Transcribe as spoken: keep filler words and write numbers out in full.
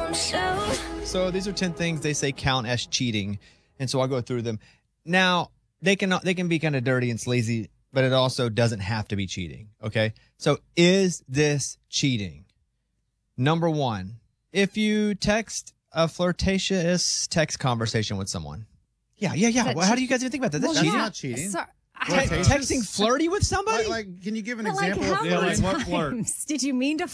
So these are ten things they say count as cheating, and so I'll go through them. Now they can they can be kind of dirty and sleazy, but it also doesn't have to be cheating. Okay, so is this cheating? Number one, if you text a flirtatious text conversation with someone. Yeah, yeah, yeah. Well, how do you guys even think about that? That's Well, cheating. yeah. not cheating. So, Te- texting flirty with somebody? Like, like, can you give an but like, example how of many like, what flirt? times did you mean to